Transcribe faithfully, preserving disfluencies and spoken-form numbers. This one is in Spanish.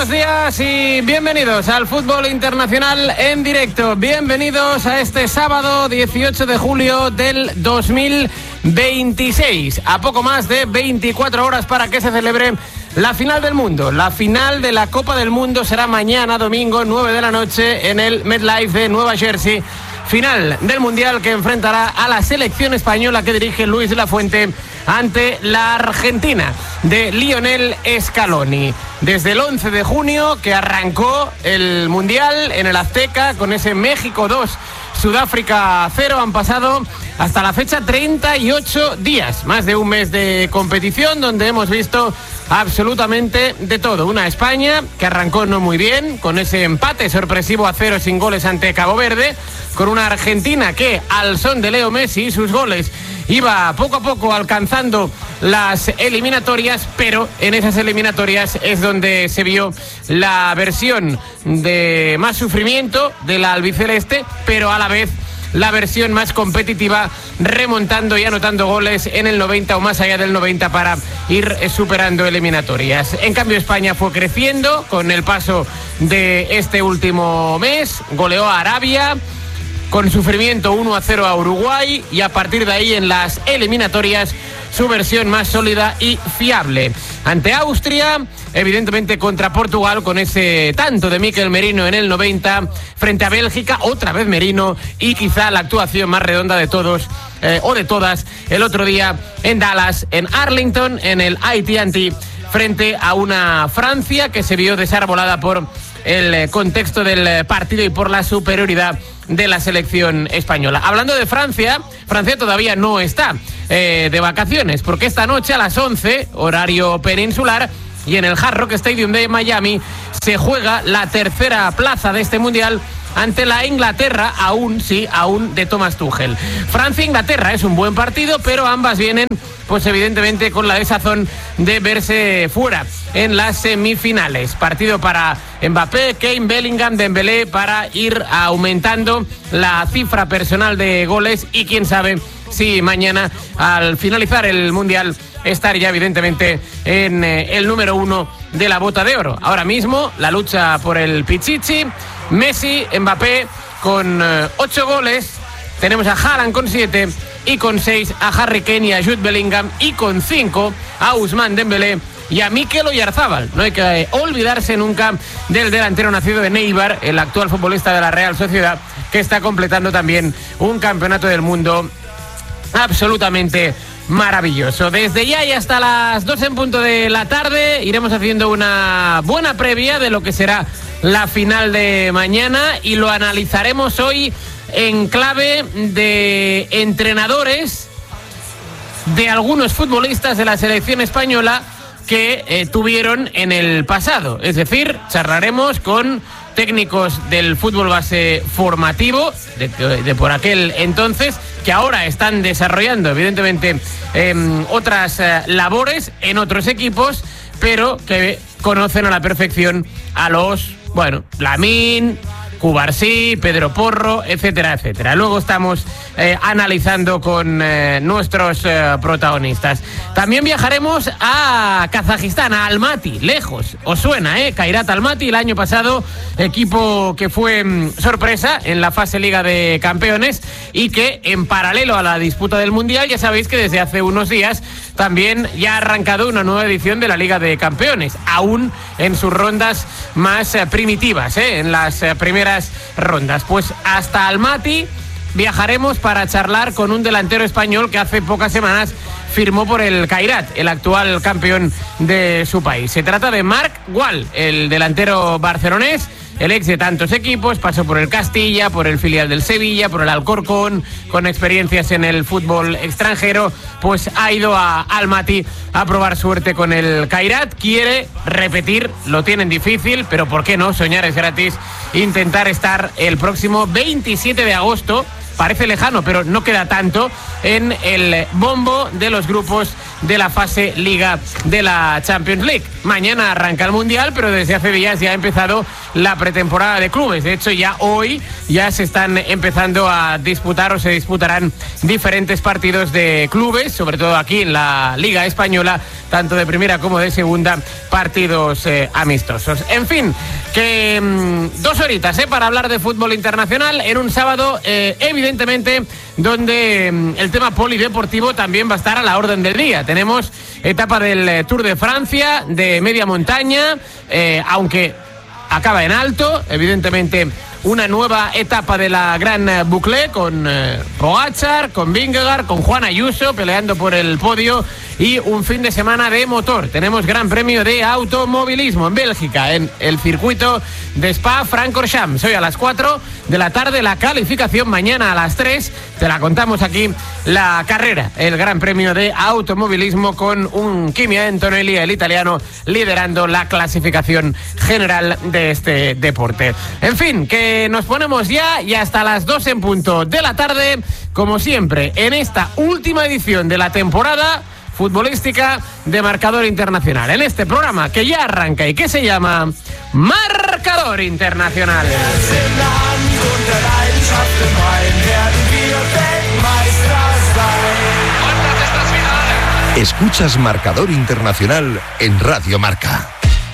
buenos días y bienvenidos al Fútbol Internacional en directo. Bienvenidos a este sábado dieciocho de julio del dos mil veintiséis. A poco más de veinticuatro horas para que se celebre la final del mundo. La final de la Copa del Mundo será mañana, domingo, nueve de la noche, en el MetLife de Nueva Jersey. Final del Mundial que enfrentará a la selección española que dirige Luis de la Fuente ante la Argentina de Lionel Scaloni. Desde el once de junio que arrancó el Mundial en el Azteca con ese México dos, Sudáfrica cero, han pasado hasta la fecha treinta y ocho días, más de un mes de competición donde hemos visto absolutamente de todo. Una España que arrancó no muy bien, con ese empate sorpresivo a cero sin goles ante Cabo Verde, con una Argentina que al son de Leo Messi y sus goles iba poco a poco alcanzando las eliminatorias, pero en esas eliminatorias es donde se vio la versión de más sufrimiento de la albiceleste, pero a la vez la versión más competitiva, remontando y anotando goles en el noventa o más allá del noventa para ir superando eliminatorias. En cambio, España fue creciendo con el paso de este último mes, goleó a Arabia con sufrimiento uno a cero a Uruguay y a partir de ahí en las eliminatorias su versión más sólida y fiable. Ante Austria, evidentemente contra Portugal con ese tanto de Mikel Merino en el noventa, frente a Bélgica, otra vez Merino y quizá la actuación más redonda de todos eh, o de todas el otro día en Dallas, en Arlington, en el A T and T, frente a una Francia que se vio desarbolada por el contexto del partido y por la superioridad de la selección española. Hablando de Francia, Francia todavía no está eh, de vacaciones, porque esta noche a las once, horario peninsular, y en el Hard Rock Stadium de Miami, se juega la tercera plaza de este Mundial ante la Inglaterra, aún, sí, aún de Thomas Tuchel. Francia-Inglaterra es un buen partido, pero ambas vienen, pues evidentemente, con la desazón de verse fuera en las semifinales. Partido para Mbappé, Kane, Bellingham, Dembélé, para ir aumentando la cifra personal de goles y quién sabe si mañana, al finalizar el Mundial, estar ya evidentemente en eh, el número uno de la bota de oro. Ahora mismo la lucha por el Pichichi, Messi, Mbappé con eh, ocho goles, tenemos a Haaland con siete y con seis a Harry Kane y a Jude Bellingham y con cinco a Ousmane Dembélé y a Mikel Oyarzabal. No hay que eh, olvidarse nunca del delantero nacido de Eibar, el actual futbolista de la Real Sociedad, que está completando también un campeonato del mundo absolutamente maravilloso. Desde ya y hasta las dos en punto de la tarde iremos haciendo una buena previa de lo que será la final de mañana y lo analizaremos hoy en clave de entrenadores de algunos futbolistas de la selección española que eh, tuvieron en el pasado. Es decir, charlaremos con técnicos del fútbol base formativo de, de por aquel entonces, que ahora están desarrollando evidentemente eh, otras eh, labores en otros equipos, pero que conocen a la perfección a los, bueno, Lamine, Cubarsí, Pedro Porro, etcétera, etcétera. Luego estamos eh, analizando con eh, nuestros eh, protagonistas. También viajaremos a Kazajistán, a Almaty, lejos. Os suena, ¿eh? Kairat Almaty, el año pasado, equipo que fue mm, sorpresa en la fase Liga de Campeones y que en paralelo a la disputa del Mundial, ya sabéis que desde hace unos días también ya ha arrancado una nueva edición de la Liga de Campeones, aún en sus rondas más eh, primitivas, ¿eh? En las eh, primeras rondas. Pues hasta Almaty viajaremos para charlar con un delantero español que hace pocas semanas firmó por el Kairat, el actual campeón de su país. Se trata de Marc Gual, el delantero barcelonés, el ex de tantos equipos, pasó por el Castilla, por el filial del Sevilla, por el Alcorcón, con experiencias en el fútbol extranjero, pues ha ido a Almaty a probar suerte con el Kairat. Quiere repetir, lo tienen difícil, pero ¿por qué no? Soñar es gratis. Intentar estar el próximo veintisiete de agosto parece lejano, pero no queda tanto en el bombo de los grupos de la fase Liga de la Champions League. Mañana arranca el Mundial, pero desde hace días ya ha empezado la pretemporada de clubes. De hecho, ya hoy ya se están empezando a disputar o se disputarán diferentes partidos de clubes, sobre todo aquí en la Liga Española, tanto de primera como de segunda, partidos eh, amistosos. En fin, que mmm, dos horitas eh, para hablar de fútbol internacional en un sábado, eh, evidentemente, donde mmm, el tema polideportivo también va a estar a la orden del día. Tenemos etapa del eh, Tour de Francia, de media montaña, eh, aunque acaba en alto, evidentemente una nueva etapa de la Gran Boucle con eh, Pogačar, con Vingegaard, con Juan Ayuso peleando por el podio y un fin de semana de motor. Tenemos Gran Premio de Automovilismo en Bélgica, en el circuito de Spa-Francorchamps. Hoy a las cuatro de la tarde la calificación, mañana a las tres te la contamos aquí, la carrera, el Gran Premio de Automovilismo con un Kimi Antonelli, el italiano, liderando la clasificación general de este deporte. En fin, que nos ponemos ya y hasta las dos en punto de la tarde, como siempre, en esta última edición de la temporada futbolística de Marcador Internacional, en este programa que ya arranca y que se llama Marcador Internacional. Escuchas Marcador Internacional en Radio Marca.